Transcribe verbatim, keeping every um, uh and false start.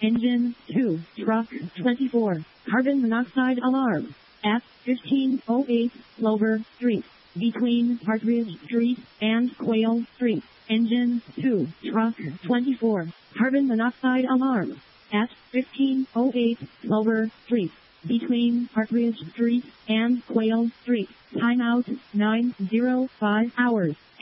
Engine two, truck twenty-four, carbon monoxide alarm at fifteen oh eight Clover Street, between Partridge Street and Quail Street. Engine two, truck twenty-four, carbon monoxide alarm at fifteen oh eight Clover Street, between Partridge Street and Quail Street. Timeout nine oh five hours.